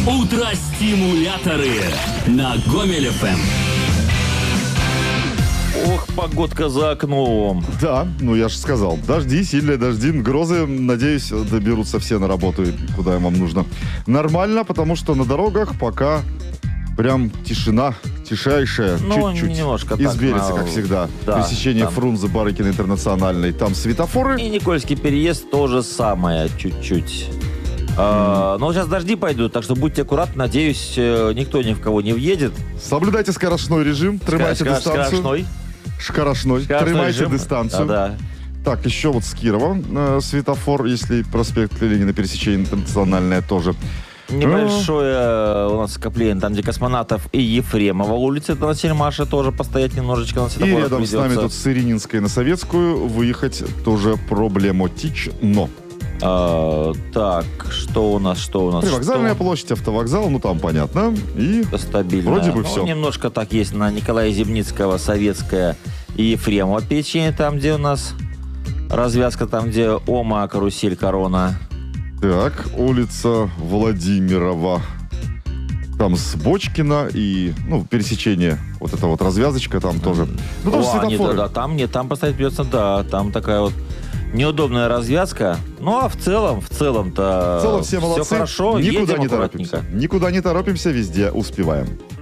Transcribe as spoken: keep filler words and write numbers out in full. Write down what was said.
Утро-стимуляторы на Гомель эф эм. Ох, погодка за окном. Да, ну я же сказал. Дожди, сильные дожди, грозы. Надеюсь, доберутся все на работу, куда им вам нужно. Нормально, потому что на дорогах пока прям тишина, тишайшая. Ну, чуть-чуть. немножко Из так, Береца, на- как всегда. да, Пересечение там. Фрунзе, Барыкина, Интернациональной. Там светофоры. И Никольский переезд то же самое, чуть-чуть. А, но сейчас дожди пойдут, так что будьте аккуратны. Надеюсь, э, никто ни в кого не въедет. Соблюдайте скоростной режим, тримайте Ска- ска- дистанцию. Скоростной. Шкарашной. Скоростной Тримайте режим. дистанцию. Да-да. Так, еще вот с Кирова э, светофор, если проспект Ленина, пересечение Интернациональное тоже. Небольшое э, у нас скопление, там, где Космонавтов и Ефремова улица, это на Сельмаше тоже постоять немножечко на И светофорах рядом с нами придется. тут с Ирининской на Советскую выехать тоже проблематично. А, так, что у нас, что у нас? Привокзальная что? площадь, автовокзал, ну там понятно. И Это стабильно. вроде бы Ну, все. Немножко так есть на Николая Зимницкого, Советская и Ефремова пересечение, там, где у нас развязка, там, где Ома, Карусель, Корона. Так, улица Владимирова. Там с Бочкина и, ну, пересечение, вот эта вот развязочка там тоже. Ну, тоже О, нет, светофоры. да, да, там нет, там поставить придется, да, там такая вот неудобная развязка. Ну, а в целом, в целом-то В целом все молодцы. хорошо, Никуда едем не аккуратненько. торопимся. Никуда не торопимся, везде успеваем.